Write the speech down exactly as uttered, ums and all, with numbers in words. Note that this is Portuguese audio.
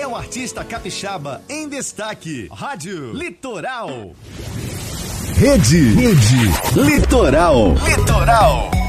é o artista capixaba em destaque. Rádio Litoral. Rede, Rede Litoral. Litoral.